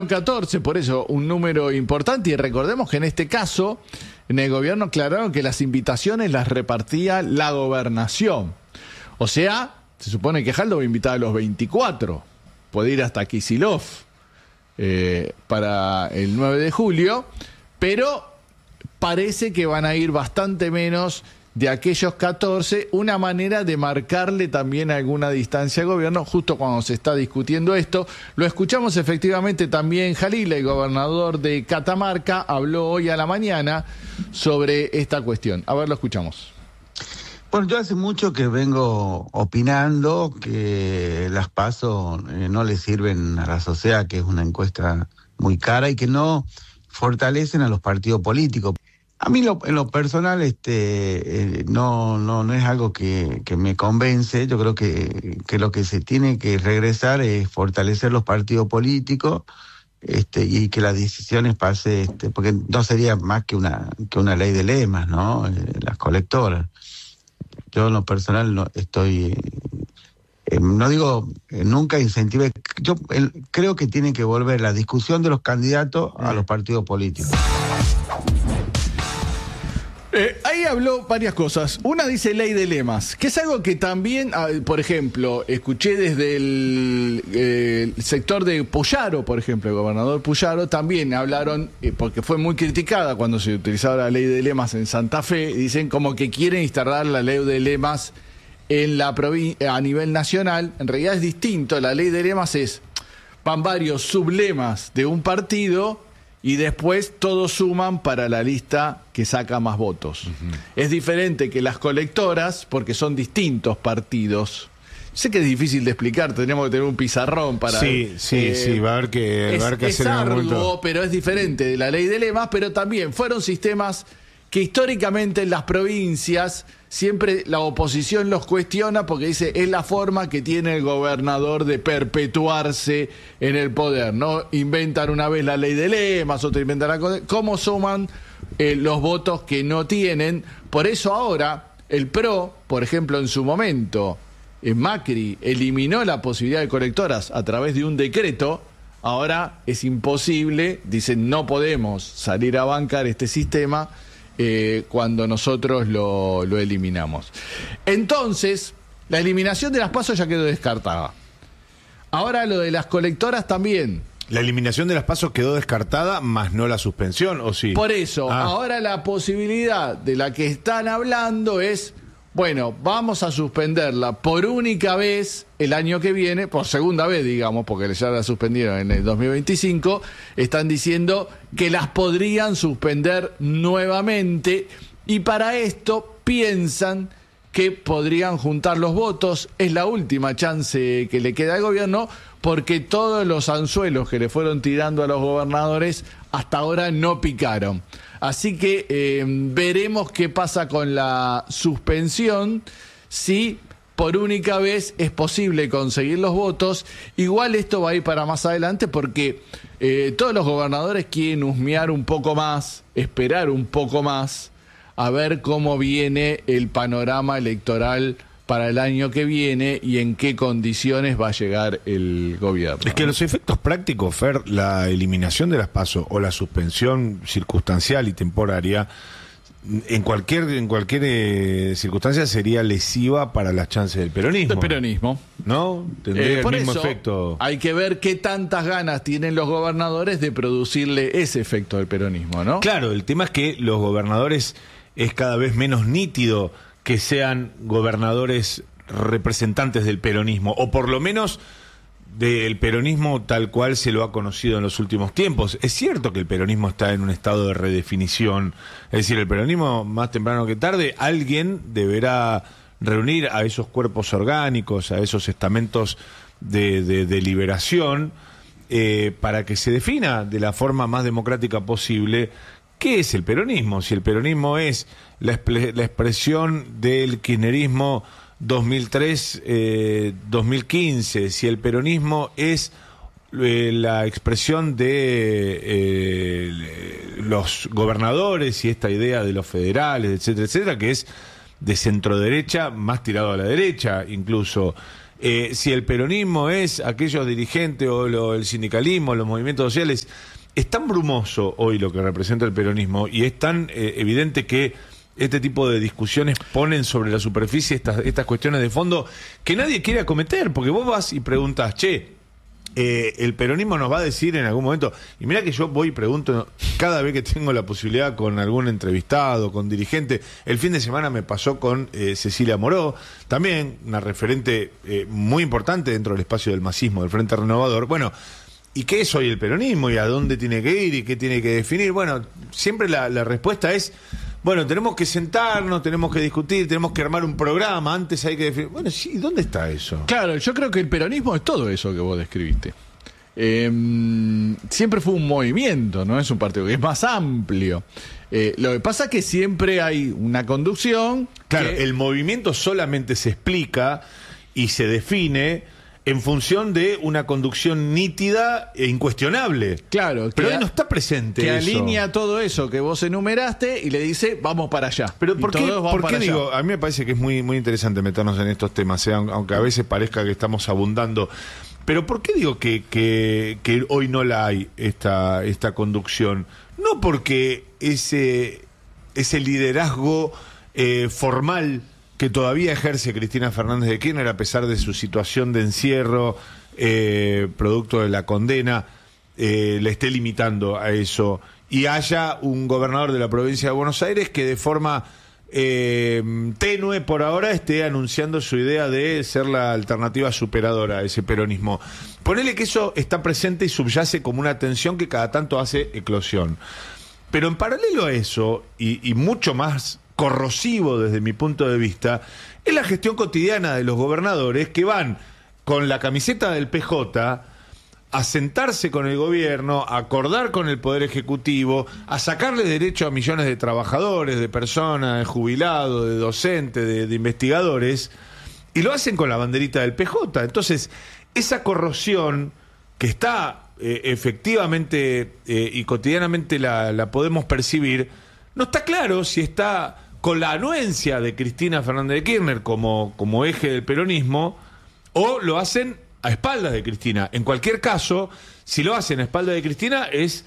14, por eso un número importante, y recordemos que en este caso en el gobierno aclararon que las invitaciones las repartía la gobernación. O sea, se supone que Jaldo va a invitar a los 24, puede ir hasta Kicillof para el 9 de julio, pero parece que van a ir bastante menos de aquellos 14, una manera de marcarle también alguna distancia al gobierno, justo cuando se está discutiendo esto. Lo escuchamos efectivamente también Jalil, el gobernador de Catamarca, habló hoy a la mañana sobre esta cuestión. A ver, lo escuchamos. Bueno, yo hace mucho que vengo opinando que las PASO no le sirven a la sociedad, que es una encuesta muy cara y que no fortalecen a los partidos políticos. A mí en lo personal no es algo que me convence. Yo creo que lo que se tiene que regresar es fortalecer los partidos políticos y que las decisiones pase, porque no sería más que una ley de lemas, ¿no? Las colectoras. Yo en lo personal no estoy, no digo nunca incentive. Yo creo que tiene que volver la discusión de los candidatos a los partidos políticos. Ahí habló varias cosas. Una dice ley de lemas, que es algo que también, por ejemplo, escuché desde el sector de Puyaro, por ejemplo, el gobernador Puyaro, también hablaron, porque fue muy criticada cuando se utilizaba la ley de lemas en Santa Fe, dicen como que quieren instalar la ley de lemas en la a nivel nacional. En realidad es distinto, la ley de lemas van varios sublemas de un partido y después todos suman para la lista que saca más votos. Es diferente que las colectoras, porque son distintos partidos. Sé que es difícil de explicar, tenemos que tener un pizarrón para... Sí, va a haber que hacer es arduo, pero es diferente de la ley de lemas, pero también fueron sistemas que históricamente en las provincias siempre la oposición los cuestiona porque dice es la forma que tiene el gobernador de perpetuarse en el poder, ¿no? Inventan una vez la ley de lemas, otra inventan la cosa. ¿Cómo suman los votos que no tienen? Por eso ahora el PRO, por ejemplo, en su momento, Macri eliminó la posibilidad de colectoras a través de un decreto. Ahora es imposible, dicen no podemos salir a bancar este sistema cuando nosotros lo eliminamos. Entonces, la eliminación de las PASO ya quedó descartada. Ahora lo de las colectoras también. La eliminación de las PASO quedó descartada, más no la suspensión, ¿o sí? Por eso, ahora la posibilidad de la que están hablando es, bueno, vamos a suspenderla por única vez el año que viene, por segunda vez, digamos, porque ya la suspendieron en el 2025, están diciendo que las podrían suspender nuevamente y para esto piensan que podrían juntar los votos. Es la última chance que le queda al gobierno porque todos los anzuelos que le fueron tirando a los gobernadores hasta ahora no picaron. Así que veremos qué pasa con la suspensión, si por única vez es posible conseguir los votos. Igual esto va a ir para más adelante porque todos los gobernadores quieren husmear un poco más, esperar un poco más, a ver cómo viene el panorama electoral para el año que viene y en qué condiciones va a llegar el gobierno. Es que los efectos prácticos, Fer, la eliminación de las PASO o la suspensión circunstancial y temporaria, en cualquier circunstancia sería lesiva para las chances del peronismo. Del peronismo. ¿No? Tendría el mismo efecto. Hay que ver qué tantas ganas tienen los gobernadores de producirle ese efecto del peronismo, ¿no? Claro, el tema es que los gobernadores es cada vez menos nítido que sean gobernadores representantes del peronismo, o por lo menos del peronismo tal cual se lo ha conocido en los últimos tiempos. Es cierto que el peronismo está en un estado de redefinición, es decir, el peronismo más temprano que tarde, alguien deberá reunir a esos cuerpos orgánicos, a esos estamentos de deliberación, para que se defina de la forma más democrática posible ¿qué es el peronismo? Si el peronismo es la expresión del kirchnerismo 2003-2015, si el peronismo es la expresión de los gobernadores y esta idea de los federales, etcétera, etcétera, que es de centro derecha, más tirado a la derecha incluso. si el peronismo es aquellos dirigentes o el sindicalismo, los movimientos sociales. Es tan brumoso hoy lo que representa el peronismo y es tan evidente que este tipo de discusiones ponen sobre la superficie estas cuestiones de fondo que nadie quiere acometer, porque vos vas y preguntas, el peronismo nos va a decir en algún momento, y mira que yo voy y pregunto cada vez que tengo la posibilidad con algún entrevistado, con dirigente. El fin de semana me pasó con Cecilia Moró, también una referente muy importante dentro del espacio del masismo, del Frente Renovador. Bueno, ¿y qué es hoy el peronismo? ¿Y a dónde tiene que ir? ¿Y qué tiene que definir? Bueno, siempre la respuesta es, bueno, tenemos que sentarnos, tenemos que discutir, tenemos que armar un programa, antes hay que definir. Bueno, sí, ¿dónde está eso? Claro, yo creo que el peronismo es todo eso que vos describiste. Siempre fue un movimiento, no es un partido, que es más amplio. Lo que pasa es que siempre hay una conducción. Claro, el movimiento solamente se explica y se define en función de una conducción nítida e incuestionable. Claro, pero hoy no está presente que eso. Alinea todo eso que vos enumeraste y le dice, vamos para allá. Pero ¿por qué digo? A mí me parece que es muy, muy interesante meternos en estos temas, aunque a veces parezca que estamos abundando. Pero ¿por qué digo que hoy no la hay esta conducción? No porque ese liderazgo formal que todavía ejerce Cristina Fernández de Kirchner a pesar de su situación de encierro, producto de la condena, le esté limitando a eso, y haya un gobernador de la provincia de Buenos Aires que de forma tenue por ahora esté anunciando su idea de ser la alternativa superadora a ese peronismo. Ponele que eso está presente y subyace como una tensión que cada tanto hace eclosión. Pero en paralelo a eso, y mucho más corrosivo desde mi punto de vista, es la gestión cotidiana de los gobernadores que van con la camiseta del PJ a sentarse con el gobierno, a acordar con el Poder Ejecutivo, a sacarle derecho a millones de trabajadores, de personas, de jubilados, de docentes, de investigadores, y lo hacen con la banderita del PJ. Entonces, esa corrosión que está efectivamente y cotidianamente la podemos percibir, no está claro si está con la anuencia de Cristina Fernández de Kirchner como eje del peronismo, o lo hacen a espaldas de Cristina. En cualquier caso, si lo hacen a espaldas de Cristina, es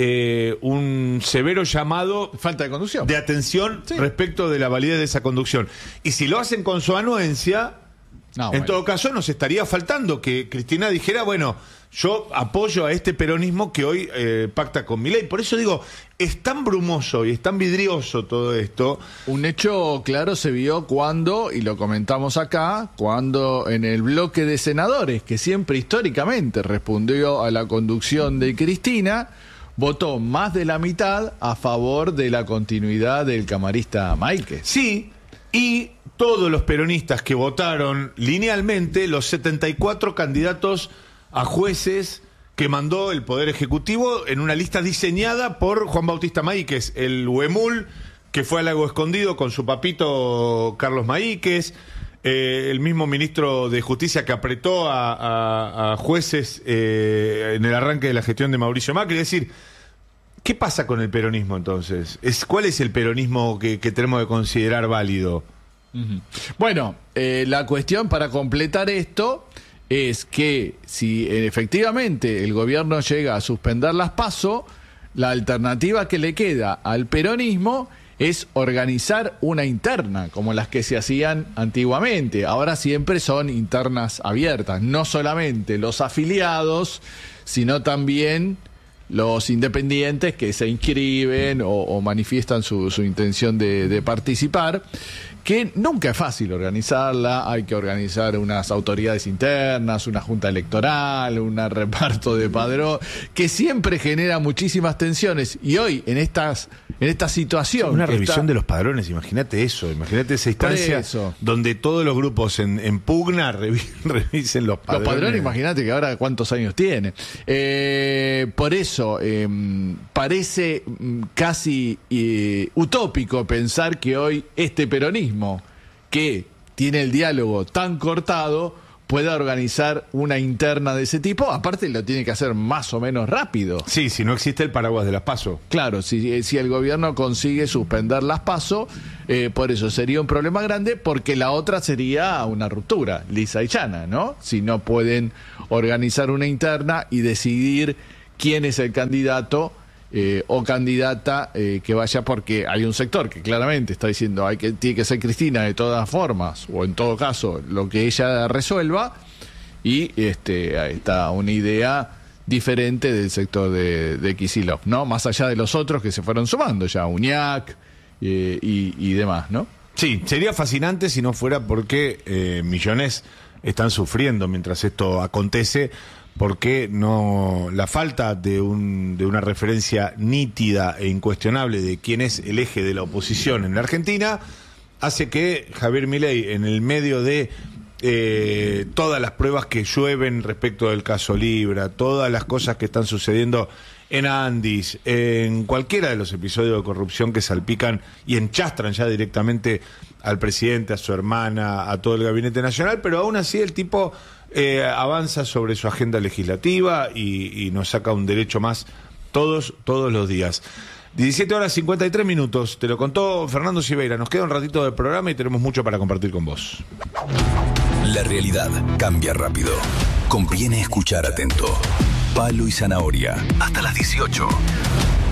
un severo llamado falta de conducción, de atención respecto de la validez de esa conducción. Y si lo hacen con su anuencia, en todo caso nos estaría faltando que Cristina dijera, bueno, yo apoyo a este peronismo que hoy pacta con Milei. Por eso digo, es tan brumoso y es tan vidrioso todo esto. Un hecho claro se vio cuando, y lo comentamos acá, cuando en el bloque de senadores, que siempre históricamente respondió a la conducción de Cristina, votó más de la mitad a favor de la continuidad del camarista Máiquez. Sí, y todos los peronistas que votaron linealmente, los 74 candidatos a jueces que mandó el Poder Ejecutivo en una lista diseñada por Juan Bautista Maíquez, el huemul que fue al Lago Escondido con su papito Carlos Maíquez, el mismo ministro de Justicia que apretó a jueces en el arranque de la gestión de Mauricio Macri. Es decir, ¿qué pasa con el peronismo entonces? ¿Cuál es el peronismo que tenemos que considerar válido? Bueno, la cuestión para completar esto es que si efectivamente el gobierno llega a suspender las PASO, la alternativa que le queda al peronismo es organizar una interna, como las que se hacían antiguamente. Ahora siempre son internas abiertas, no solamente los afiliados, sino también los independientes que se inscriben o manifiestan su intención de participar, que nunca es fácil organizarla. Hay que organizar unas autoridades internas, una junta electoral, un reparto de padrón, que siempre genera muchísimas tensiones. Y hoy, en esta situación... Una revisión de los padrones, imagínate eso, imagínate esa instancia donde todos los grupos en pugna revisen los padrones. Los padrones, imagínate que ahora cuántos años tiene. Por eso, parece casi utópico pensar que hoy este peronismo, que tiene el diálogo tan cortado, pueda organizar una interna de ese tipo. Aparte lo tiene que hacer más o menos rápido. Sí, si no existe el paraguas de las PASO. Claro, si el gobierno consigue suspender las PASO, por eso sería un problema grande, porque la otra sería una ruptura lisa y llana, ¿no? Si no pueden organizar una interna y decidir quién es el candidato o candidata que vaya, porque hay un sector que claramente está diciendo tiene que ser Cristina de todas formas, o en todo caso lo que ella resuelva, y ahí está una idea diferente del sector de Kicillof, ¿no? Más allá de los otros que se fueron sumando ya, Uñac y demás, ¿no? Sí, sería fascinante si no fuera porque millones están sufriendo mientras esto acontece, porque la falta de una referencia nítida e incuestionable de quién es el eje de la oposición en la Argentina hace que Javier Milei, en el medio de todas las pruebas que llueven respecto del caso Libra, todas las cosas que están sucediendo en Andis, en cualquiera de los episodios de corrupción que salpican y enchastran ya directamente al presidente, a su hermana, a todo el gabinete nacional, pero aún así el tipo avanza sobre su agenda legislativa y nos saca un derecho más todos los días. 17:53, te lo contó Fernando Siveira. Nos queda un ratito de programa y tenemos mucho para compartir con vos. La realidad cambia rápido. Conviene escuchar atento. Palo y zanahoria. Hasta las 18.